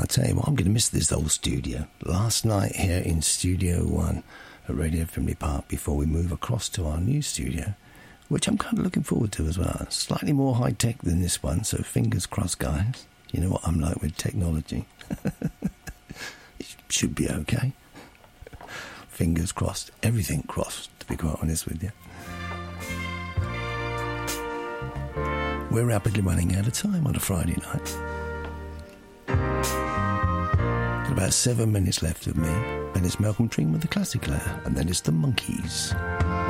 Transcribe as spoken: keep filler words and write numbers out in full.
tell you what, I'm going to miss this old studio. Last night here in Studio One at Radio Frimley Park before we move across to our new studio, which I'm kind of looking forward to as well. Slightly more high-tech than this one, so fingers crossed, guys. You know what I'm like with technology. It should be okay. Fingers crossed. Everything crossed, to be quite honest with you. We're rapidly running out of time on a Friday night. Got about seven minutes left of me. Then it's Malcolm Trean with the classic layer, and then it's the Monkees.